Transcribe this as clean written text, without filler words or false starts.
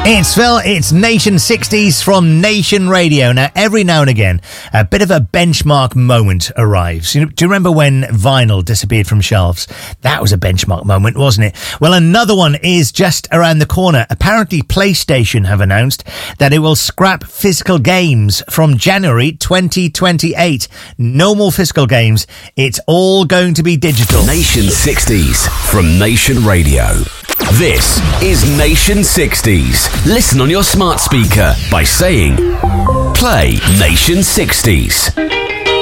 It's Phil, it's Nation 60s from Nation Radio. Now, every now and again, a bit of a benchmark moment arrives. Do you remember when vinyl disappeared from shelves? That was a benchmark moment, wasn't it? Well, another one is just around the corner. Apparently, PlayStation have announced that it will scrap physical games from January 2028. No more physical games. It's all going to be digital. Nation 60s from Nation Radio. This is Nation 60s. Listen on your smart speaker by saying, play Nation 60s.